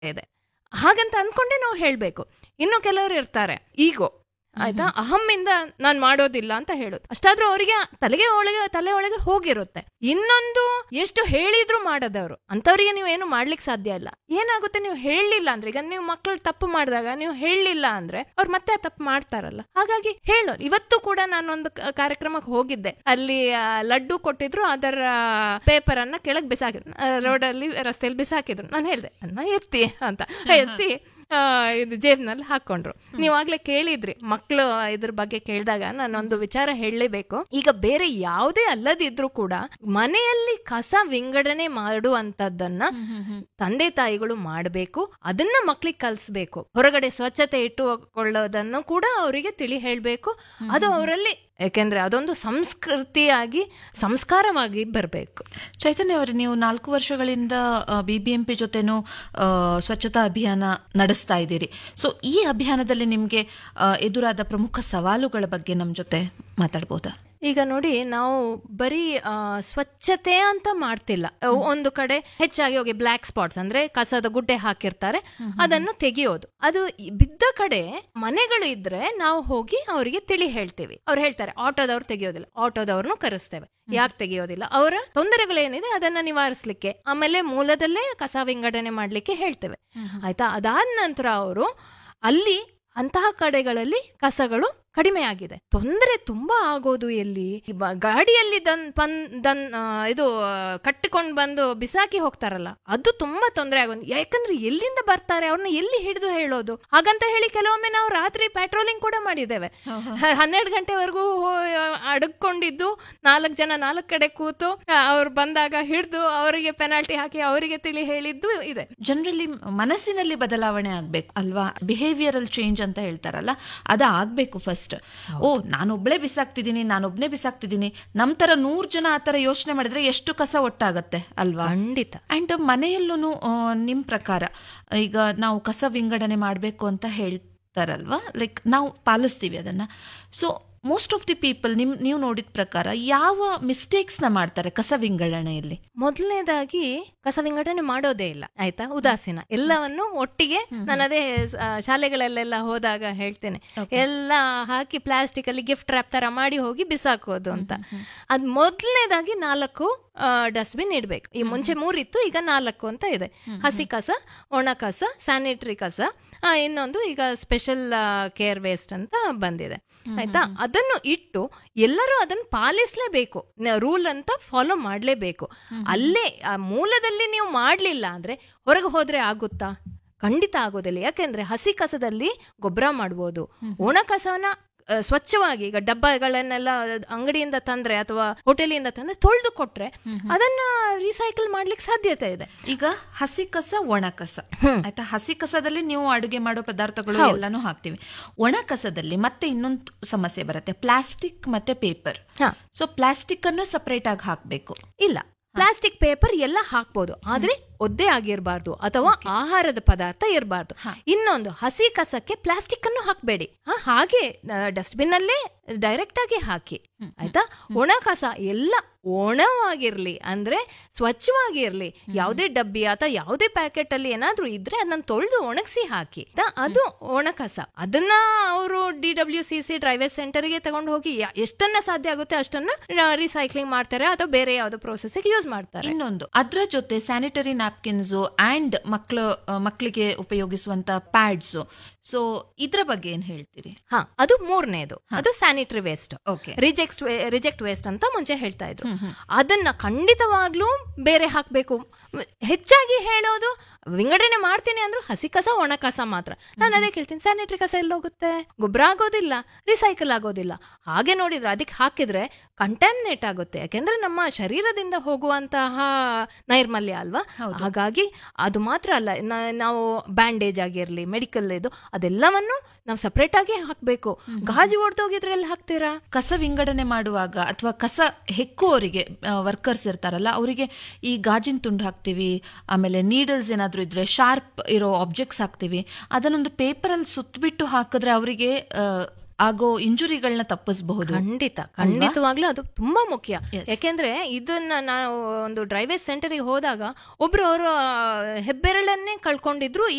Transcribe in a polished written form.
ಇದೆ. ಹಾಗಂತ ಅನ್ಕೊಂಡೆ ನಾವು ಹೇಳ್ಬೇಕು. ಇನ್ನು ಕೆಲವರು ಇರ್ತಾರೆ ಈಗೋ, ಆಯ್ತಾ, ಅಹಮ್ಮಿಂದ ನಾನ್ ಮಾಡೋದಿಲ್ಲ ಅಂತ ಹೇಳೋದು. ಅಷ್ಟಾದ್ರೂ ಅವರಿಗೆ ತಲೆ ಒಳಗೆ ಹೋಗಿರುತ್ತೆ. ಇನ್ನೊಂದು ಎಷ್ಟು ಹೇಳಿದ್ರು ಮಾಡದವರು, ಅಂತವ್ರಿಗೆ ನೀವು ಏನು ಮಾಡ್ಲಿಕ್ಕೆ ಸಾಧ್ಯ ಇಲ್ಲ. ಏನಾಗುತ್ತೆ ನೀವು ಹೇಳಲಿಲ್ಲ ಅಂದ್ರೆ, ಈಗ ನೀವು ಮಕ್ಕಳು ತಪ್ಪು ಮಾಡಿದಾಗ ನೀವು ಹೇಳಲಿಲ್ಲ ಅಂದ್ರೆ ಅವ್ರು ಮತ್ತೆ ತಪ್ಪು ಮಾಡ್ತಾರಲ್ಲ. ಹಾಗಾಗಿ ಹೇಳೋದು. ಇವತ್ತು ಕೂಡ ನಾನೊಂದು ಕಾರ್ಯಕ್ರಮಕ್ಕೆ ಹೋಗಿದ್ದೆ, ಅಲ್ಲಿ ಲಡ್ಡು ಕೊಟ್ಟಿದ್ರು, ಅದರ ಪೇಪರ್ ಅನ್ನ ಕೆಳಗೆ ಬಿಸಾಕಿದ್ರು, ರೋಡಲ್ಲಿ ರಸ್ತೆಯಲ್ಲಿ ಬಿಸಾಕಿದ್ರು. ನಾನು ಹೇಳ್ದೆ ಅನ್ನ ಎತ್ತಿ ಅಂತ, ಎತ್ತಿ ಇದು ಜೇಬ್ನಲ್ಲಿ ಹಾಕೊಂಡ್ರು. ನೀವಾಗ್ಲೇ ಕೇಳಿದ್ರಿ ಮಕ್ಕಳು ಇದ್ರ ಬಗ್ಗೆ ಕೇಳಿದಾಗ ನಾನೊಂದು ವಿಚಾರ ಹೇಳಲೇಬೇಕು. ಈಗ ಬೇರೆ ಯಾವುದೇ ಅಲ್ಲದಿದ್ರು ಕೂಡ ಮನೆಯಲ್ಲಿ ಕಸ ವಿಂಗಡಣೆ ಮಾಡುವಂತದ್ದನ್ನ ತಂದೆ ತಾಯಿಗಳು ಮಾಡಬೇಕು. ಅದನ್ನ ಮಕ್ಳಿಗೆ ಕಲಿಸ್ಬೇಕು. ಹೊರಗಡೆ ಸ್ವಚ್ಛತೆ ಇಟ್ಟುಕೊಳ್ಳೋದನ್ನು ಕೂಡ ಅವರಿಗೆ ತಿಳಿ ಹೇಳ್ಬೇಕು. ಅದು ಅವರಲ್ಲಿ, ಯಾಕೆಂದ್ರೆ ಅದೊಂದು ಸಂಸ್ಕೃತಿಯಾಗಿ ಸಂಸ್ಕಾರವಾಗಿ ಬರಬೇಕು. ಚೈತನ್ಯ ಅವರೇ, ನೀವು 4 ವರ್ಷಗಳಿಂದ BBMP ಜೊತೆನೂ ಸ್ವಚ್ಛತಾ ಅಭಿಯಾನ ನಡೆಸ್ತಾ ಇದ್ದೀರಿ. ಸೊ ಈ ಅಭಿಯಾನದಲ್ಲಿ ನಿಮ್ಗೆ ಎದುರಾದ ಪ್ರಮುಖ ಸವಾಲುಗಳ ಬಗ್ಗೆ ನಮ್ಮ ಜೊತೆ ಮಾತಾಡ್ಬೋದಾ? ಈಗ ನೋಡಿ, ನಾವು ಬರೀ ಸ್ವಚ್ಛತೆ ಅಂತ ಮಾಡ್ತಿಲ್ಲ. ಒಂದು ಕಡೆ ಹೆಚ್ಚಾಗಿ ಹೋಗಿ ಬ್ಲ್ಯಾಕ್ ಸ್ಪಾಟ್ಸ್ ಅಂದ್ರೆ ಕಸದ ಗುಡ್ಡೆ ಹಾಕಿರ್ತಾರೆ, ಅದನ್ನು ತೆಗೆಯೋದು. ಅದು ಬಿದ್ದ ಕಡೆ ಮನೆಗಳು ಇದ್ರೆ ನಾವು ಹೋಗಿ ಅವರಿಗೆ ತಿಳಿ ಹೇಳ್ತೀವಿ. ಅವ್ರು ಹೇಳ್ತಾರೆ ಆಟೋದವ್ರು ತೆಗೆಯೋದಿಲ್ಲ, ಆಟೋದವ್ರನ್ನು ಕರೆಸ್ತೇವೆ. ಯಾಕೆ ತೆಗೆಯೋದಿಲ್ಲ? ಅವರ ತೊಂದರೆಗಳೇನಿದೆ ಅದನ್ನ ನಿವಾರಿಸ್ಲಿಕ್ಕೆ, ಆಮೇಲೆ ಮೂಲದಲ್ಲೇ ಕಸ ವಿಂಗಡಣೆ ಮಾಡ್ಲಿಕ್ಕೆ ಹೇಳ್ತೇವೆ. ಆಯ್ತಾ? ಅದಾದ ನಂತರ ಅವರು ಅಲ್ಲಿ ಅಂತಹ ಕಡೆಗಳಲ್ಲಿ ಕಸಗಳು ಕಡಿಮೆ ಆಗಿದೆ. ತೊಂದರೆ ತುಂಬಾ ಆಗೋದು ಎಲ್ಲಿ? ಗಾಡಿಯಲ್ಲಿ ಇದು ಕಟ್ಟಿಕೊಂಡು ಬಂದು ಬಿಸಾಕಿ ಹೋಗ್ತಾರಲ್ಲ, ಅದು ತುಂಬಾ ತೊಂದರೆ ಆಗೋದು. ಯಾಕಂದ್ರೆ ಎಲ್ಲಿಂದ ಬರ್ತಾರೆ, ಅವ್ರನ್ನ ಎಲ್ಲಿ ಹಿಡಿದು ಹೇಳೋದು? ಹಾಗಂತ ಹೇಳಿ ಕೆಲವೊಮ್ಮೆ ನಾವು ರಾತ್ರಿ ಪೆಟ್ರೋಲಿಂಗ್ ಕೂಡ ಮಾಡಿದ್ದೇವೆ. 12 ಗಂಟೆವರೆಗೂ ಅಡಕೊಂಡಿದ್ದು 4 ಜನ 4 ಕಡೆ ಕೂತು ಅವ್ರು ಬಂದಾಗ ಹಿಡಿದು ಅವರಿಗೆ ಪೆನಾಲ್ಟಿ ಹಾಕಿ ಅವರಿಗೆ ತಿಳಿ ಹೇಳಿದ್ದು ಇದೆ. ಜನರಲ್ಲಿ ಮನಸ್ಸಿನಲ್ಲಿ ಬದಲಾವಣೆ ಆಗ್ಬೇಕು ಅಲ್ವಾ? ಬಿಹೇವಿಯರಲ್ ಚೇಂಜ್ ಅಂತ ಹೇಳ್ತಾರಲ್ಲ, ಅದ ಆಗ್ಬೇಕು ಫಸ್ಟ್. ನಾನೊಬ್ನೇ ಬಿಸಾಕ್ತಿದ್ದೀನಿ, ನಮ್ ತರ 100 ಜನ ಆತರ ಯೋಚನೆ ಮಾಡಿದ್ರೆ ಎಷ್ಟು ಕಸ ಒಟ್ಟಾಗತ್ತೆ ಅಲ್ವಾ? ಖಂಡಿತ. ಅಂಡ್ ಮನೆಯಲ್ಲೂ ನಿಮ್ ಪ್ರಕಾರ ಈಗ ನಾವು ಕಸ ವಿಂಗಡಣೆ ಮಾಡ್ಬೇಕು ಅಂತ ಹೇಳ್ತಾರಲ್ವಾ, ಲೈಕ್ ನಾವು ಪಾಲಿಸ್ತೀವಿ ಅದನ್ನ. So most of the people ನೀವು ನೋಡಿದ ಪ್ರಕಾರ ಯಾವ ಮಿಸ್ಟೇಕ್ಸ್ ನ ಮಾಡ್ತಾರೆ ಕಸ ವಿಂಗಡಣೆಯಲ್ಲಿ? ಮೊದಲನೇದಾಗಿ ಕಸ ವಿಂಗಡಣೆ ಮಾಡೋದೇ ಇಲ್ಲ, ಆಯ್ತಾ? ಉದಾಸೀನ. ಎಲ್ಲವನ್ನು ಒಟ್ಟಿಗೆ, ನಾನು ಅದೇ ಶಾಲೆಗಳಲ್ಲೆಲ್ಲ ಹೋದಾಗ ಹೇಳ್ತೇನೆ, ಎಲ್ಲ ಹಾಕಿ ಪ್ಲಾಸ್ಟಿಕ್ ಅಲ್ಲಿ ಗಿಫ್ಟ್ ರ್ಯಾಪ್ ತರ ಮಾಡಿ ಹೋಗಿ ಬಿಸಾಕೋದು ಅಂತ. ಅದ್ ಮೊದಲನೇದಾಗಿ 4 ಡಸ್ಟ್ಬಿನ್ ಇಡ್ಬೇಕು. ಈ ಮುಂಚೆ 3 ಇತ್ತು, ಈಗ 4 ಅಂತ ಇದೆ. ಹಸಿ ಕಸ, ಒಣ ಕಸ, ಸ್ಯಾನಿಟರಿ ಕಸ, ಇನ್ನೊಂದು ಈಗ ಸ್ಪೆಷಲ್ ಕೇರ್ ವೇಸ್ಟ್ ಅಂತ ಬಂದಿದೆ. ಆಯ್ತಾ? ಅದನ್ನು ಇಟ್ಟು ಎಲ್ಲರೂ ಅದನ್ನು ಪಾಲಿಸ್ಲೇಬೇಕು, ರೂಲ್ ಅಂತ ಫಾಲೋ ಮಾಡ್ಲೇಬೇಕು. ಅಲ್ಲೇ ಮೂಲದಲ್ಲಿ ನೀವು ಮಾಡ್ಲಿಲ್ಲ ಅಂದ್ರೆ ಹೊರಗೆ ಹೋದ್ರೆ ಆಗುತ್ತಾ? ಖಂಡಿತ ಆಗೋದಿಲ್ಲ. ಯಾಕೆಂದ್ರೆ ಹಸಿ ಕಸದಲ್ಲಿ ಗೊಬ್ಬರ ಮಾಡ್ಬೋದು. ಒಣ ಕಸವನ್ನ ಸ್ವಚ್ಛವಾಗಿ, ಈಗ ಡಬ್ಬಗಳನ್ನೆಲ್ಲ ಅಂಗಡಿಯಿಂದ ತಂದ್ರೆ ಅಥವಾ ಹೋಟೆಲಿಂದ ತಂದ್ರೆ ತೊಳೆದು ಕೊಟ್ರೆ ಅದನ್ನ ರೀಸೈಕಲ್ ಮಾಡ್ಲಿಕ್ಕೆ ಸಾಧ್ಯತೆ ಇದೆ. ಈಗ ಹಸಿ ಕಸ, ಒಣ ಕಸ, ಆಯ್ತಾ? ಹಸಿ ಕಸದಲ್ಲಿ ನೀವು ಅಡುಗೆ ಮಾಡೋ ಪದಾರ್ಥಗಳು ಎಲ್ಲಾನು ಹಾಕ್ತಿವಿ. ಒಣ ಕಸದಲ್ಲಿ ಮತ್ತೆ ಇನ್ನೊಂದು ಸಮಸ್ಯೆ ಬರುತ್ತೆ, ಪ್ಲಾಸ್ಟಿಕ್ ಮತ್ತೆ ಪೇಪರ್. ಸೊ ಪ್ಲಾಸ್ಟಿಕ್ ಅನ್ನು ಸಪರೇಟ್ ಆಗಿ ಹಾಕ್ಬೇಕು? ಇಲ್ಲ, ಪ್ಲಾಸ್ಟಿಕ್ ಪೇಪರ್ ಎಲ್ಲ ಹಾಕ್ಬೋದು, ಆದ್ರೆ ಒದ್ದೆ ಆಗಿರ್ಬಾರ್ದು ಅಥವಾ ಆಹಾರದ ಪದಾರ್ಥ ಇರಬಾರ್ದು. ಇನ್ನೊಂದು, ಹಸಿ ಕಸಕ್ಕೆ ಪ್ಲಾಸ್ಟಿಕ್ ಅನ್ನು ಹಾಕ್ಬೇಡಿ, ಹಾಗೆ ಡಸ್ಟ್ಬಿನ್ ಅಲ್ಲೇ ಡೈರೆಕ್ಟ್ ಆಗಿ ಹಾಕಿ. ಆಯ್ತಾ? ಒಣ ಕಸ ಎಲ್ಲ ಒಣವಾಗಿರ್ಲಿ, ಅಂದ್ರೆ ಸ್ವಚ್ಛವಾಗಿರ್ಲಿ. ಯಾವುದೇ ಡಬ್ಬಿ ಅಥವಾ ಯಾವುದೇ ಪ್ಯಾಕೆಟ್ ಅಲ್ಲಿ ಏನಾದ್ರೂ ಇದ್ರೆ ಅದನ್ನ ತೊಳೆದು ಒಣಗಿಸಿ ಹಾಕಿ. ಅದು ಒಣ ಕಸ. ಅದನ್ನ ಅವರು DWCC ಡ್ರೈವೇಜ್ ಸೆಂಟರ್ಗೆ ತಗೊಂಡು ಹೋಗಿ ಎಷ್ಟನ್ನ ಸಾಧ್ಯ ಆಗುತ್ತೆ ಅಷ್ಟನ್ನ ರೀಸೈಕ್ಲಿಂಗ್ ಮಾಡ್ತಾರೆ ಅಥವಾ ಬೇರೆ ಯಾವ್ದೋ ಪ್ರೋಸೆಸ್ ಯೂಸ್ ಮಾಡ್ತಾರೆ. ಇನ್ನೊಂದು, ಅದ್ರ ಜೊತೆ ಸ್ಯಾನಿಟರಿ ನ್ಯಾಪ್ಕಿನ್ಸ್ ಅಂಡ್ ಮಕ್ಕಳಿಗೆ ಉಪಯೋಗಿಸುವಂತ ಪ್ಯಾಡ್ಸ್. ಸೊ ಇದ್ರ ಬಗ್ಗೆ ಏನ್ ಹೇಳ್ತೀರಿ? ಅದು 3ನೇದು, ಅದು ಸ್ಯಾನಿಟರಿ ವೇಸ್ಟ್. ರಿಜೆಕ್ಟ್ ವೇಸ್ಟ್ ಅಂತ ಮುಂಚೆ ಹೇಳ್ತಾ ಇದ್ರು. ಅದನ್ನ ಖಂಡಿತವಾಗ್ಲೂ ಬೇರೆ ಹಾಕ್ಬೇಕು. ಹೆಚ್ಚಾಗಿ ಹೇಳೋದು, ವಿಂಗಡಣೆ ಮಾಡ್ತೀನಿ ಅಂದ್ರೂ ಹಸಿ ಕಸ, ಒಣ ಕಸ ಮಾತ್ರ. ನಾನು ಅದೇ ಕೇಳ್ತೀನಿ, ಸ್ಯಾನಿಟರಿ ಕಸ ಎಲ್ಲ ಹೋಗುತ್ತೆ? ಗೊಬ್ಬರ ಆಗೋದಿಲ್ಲ, ರಿಸೈಕಲ್ ಆಗೋದಿಲ್ಲ. ಹಾಗೆ ನೋಡಿದ್ರೆ ಅದಕ್ಕೆ ಹಾಕಿದ್ರೆ ಕಂಟಾಮಿನೇಟ್ ಆಗುತ್ತೆ. ಯಾಕೆಂದ್ರೆ ನಮ್ಮ ಶರೀರದಿಂದ ಹೋಗುವಂತಹ ನೈರ್ಮಲ್ಯ ಅಲ್ವಾ. ಹಾಗಾಗಿ ಅದು ಮಾತ್ರ ಅಲ್ಲ, ನಾವು ಬ್ಯಾಂಡೇಜ್ ಆಗಿರ್ಲಿ, ಮೆಡಿಕಲ್ ಇದು ಅದೆಲ್ಲವನ್ನು ನಾವು ಸಪರೇಟ್ ಆಗಿ ಹಾಕ್ಬೇಕು. ಗಾಜು ಹೊಡೆದೋಗಿದ್ರೆ ಎಲ್ಲ ಹಾಕ್ತೀರಾ? ಕಸ ವಿಂಗಡಣೆ ಮಾಡುವಾಗ ಅಥವಾ ಕಸ ಹೆಕ್ಕುವವರಿಗೆ, ವರ್ಕರ್ಸ್ ಇರ್ತಾರಲ್ಲ, ಅವರಿಗೆ ಈ ಗಾಜಿನ ತುಂಡು ಹಾಕ್ತಿವಿ, ಆಮೇಲೆ ನೀಡಲ್ಸ್ ಏನಾದ್ರು ಇದ್ರೆ, ಶಾರ್ಪ್ ಇರೋ ಆಬ್ಜೆಕ್ಟ್ಸ್ ಹಾಕ್ತಿವಿ. ಅದನ್ನೊಂದು ಪೇಪರ್ ಅಲ್ಲಿ ಸುತ್ತಬಿಟ್ಟು ಹಾಕಿದ್ರೆ ಅವರಿಗೆ ಆಗೋ ಇಂಜುರಿಗಳನ್ನ ತಪ್ಪಿಸಬಹುದು. ಖಂಡಿತವಾಗ್ಲೂ ಅದು ತುಂಬಾ ಮುಖ್ಯ. ಯಾಕೆಂದ್ರೆ ಇದನ್ನ ನಾವು ಒಂದು ಡ್ರೈವೇಜ್ ಸೆಂಟರ್ಗೆ ಹೋದಾಗ ಒಬ್ರು ಅವರು ಹೆಬ್ಬೆರಳನ್ನೇ ಕಳ್ಕೊಂಡಿದ್ರು